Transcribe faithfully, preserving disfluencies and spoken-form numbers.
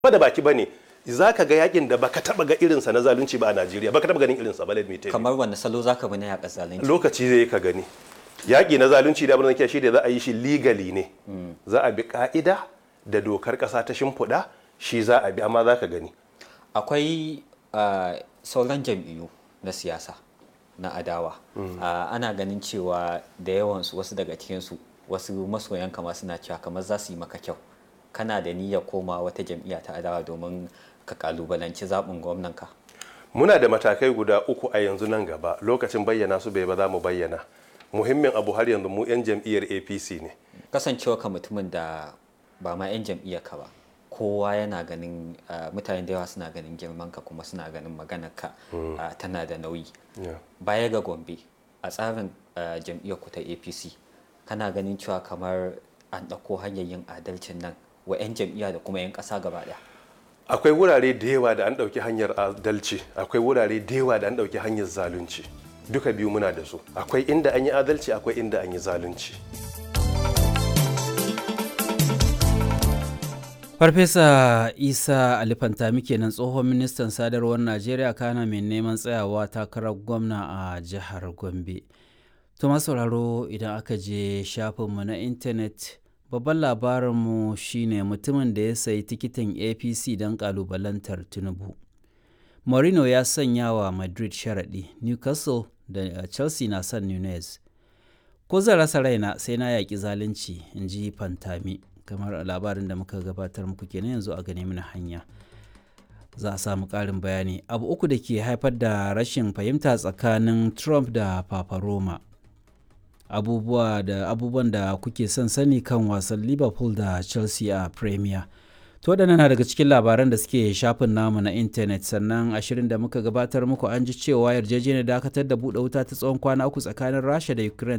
ba da baki bane za ka ga yakin da baka taba ga irinsa na zalunci ba a Najeriya, baka taba ganin irinsa ba, let me tell you. Kamar wanne salo zaka bi na yaƙa zalunci? Lokaci zai ka gani. Yaƙi na zalunci da abin da shi da za a yi shi legally ne. Za a bi ka'ida da dokar ƙasa ta shimfiɗa, shi za a bi, amma za ka gani. Akwai uh, sauran jam'iyyu na siyasa na adawa. Uh, ana ganin cewa da yawansu wasu daga cikinsu wasu masoyan kama suna cewa kamar za su yi maka kyau. Kana da niyyar koma wata jam'iyya ta adawa domin ka kalubalanci zaɓin gwamnanka? Muna da matakai guda uku a yanzu nan gaba, lokacin bayyana su bai ba za mu bayyana. Muhimmin abu har yanzu mu 'yan jam'iyyar A P C ne. Kasancewa ka mutumin da ba ma 'yan jam'iyyar ka ba, kowa yana ganin uh, mutane da yawa suna ganin girman ka kuma suna ganin maganar ka mm. uh, tana da nauyi. Yeah. Baya ga Gombe, a tsarin uh, jam'iyyar ku ta A P C, kana ganin cewa kamar an ɗauko hanyar yin adalcin nan wa 'yan jam'iyya da kuma 'yan ƙasa gaba ɗaya? Akwai wurare da yawa da an ɗauki hanyar adalci, akwai wurare da yawa da an ɗauki hanyar zalunci. Duka biyu muna da su. Akwai inda an yi adalci, akwai inda an yi zalunci. Farfesa Isa Ali Fantami kenan, tsohon ministan sadarwar Najeriya kana mai neman tsayawa takarar gwamna a jihar Gombe. To masu sauraro, idan aka je shafinmu na intanet, babban labarinmu shine mutumin da ya sayi tikitin A P C don kalubalantar Tinubu. Mourinho ya sanya wa Madrid sharaɗi, Newcastle da Chelsea na son Nunez. Ko zan rasa raina sai na yaƙi zalunci, in ji Fantami. Kamar labarin da muka gabatar muku kenan, yanzu a gane mana hanya za a samu ƙarin bayani. Abu uku da ke haifar da rashin fahimta tsakanin Trump da Papa Roma. Abubuwa da abubuwan da kuke son sani kan wasan Liverpool da Chelsea a Premier. To waɗannan na daga cikin labaran da suke shafin namu na intanet. Sannan ashirin da muka gabatar muku an ji cewa yarjejeniyar dakatar da buɗe wuta ta tsawon kwana uku tsakanin Rasha da Ukraine